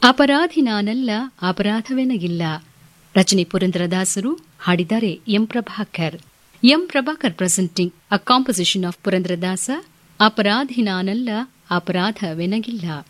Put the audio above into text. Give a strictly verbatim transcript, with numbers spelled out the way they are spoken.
ಅಪರಾಧಿ ನಾನಲ್ಲ ಅಪರಾಧವೆನಗಿಲ್ಲ. ರಚನೆ ಪುರಂದರದಾಸರು, ಹಾಡಿದ್ದಾರೆ M Prabhakar. M Prabhakar presenting a composition of Purandaradasa, ಅಪರಾಧಿ ನಾನಲ್ಲ ಅಪರಾಧವೆನಗಿಲ್ಲ.